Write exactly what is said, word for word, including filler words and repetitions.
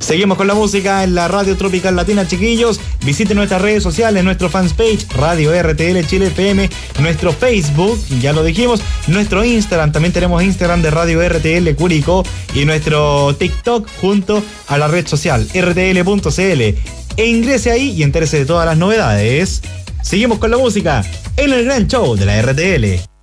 Seguimos con la música en la Radio Tropical Latina, chiquillos. Visiten nuestras redes sociales, nuestro fanpage, Radio R T L Chile F M, nuestro Facebook, ya lo dijimos, nuestro Instagram, también tenemos Instagram de Radio R T L Curicó y nuestro TikTok junto a la red social R T L punto C L. E ingrese ahí y entérese de todas las novedades. Seguimos con la música en el gran show de la R T L.